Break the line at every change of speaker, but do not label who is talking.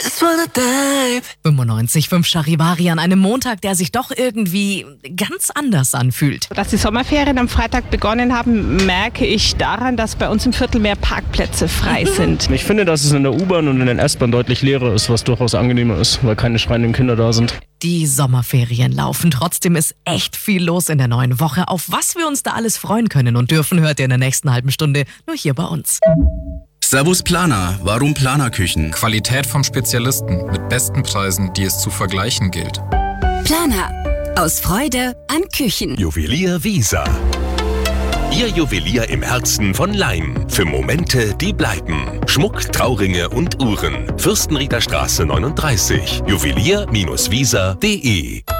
Just wanna dive.
95,5 Charivari an einem Montag, der sich doch irgendwie ganz anders anfühlt.
Dass die Sommerferien am Freitag begonnen haben, merke ich daran, dass bei uns im Viertel mehr Parkplätze frei sind.
Ich finde, dass es in der U-Bahn und in den S-Bahn deutlich leerer ist, was durchaus angenehmer ist, weil keine schreienden Kinder da sind.
Die Sommerferien laufen. Trotzdem ist echt viel los in der neuen Woche. Auf was wir uns da alles freuen können und dürfen, hört ihr in der nächsten halben Stunde nur hier bei uns.
Servus Planer, warum Planerküchen?
Qualität vom Spezialisten mit besten Preisen, die es zu vergleichen gilt.
Planer. Aus Freude an Küchen.
Juwelier Wiesa. Ihr Juwelier im Herzen von Laim. Für Momente, die bleiben. Schmuck, Trauringe und Uhren. Fürstenrieder Straße 39. Juwelier-wiesa.de